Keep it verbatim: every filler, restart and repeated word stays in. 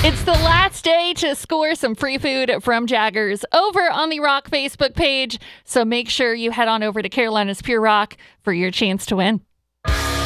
It's the last day to score some free food from Jaggers over on the Rock Facebook page. So make sure you head on over to Carolina's Pure Rock for your chance to win.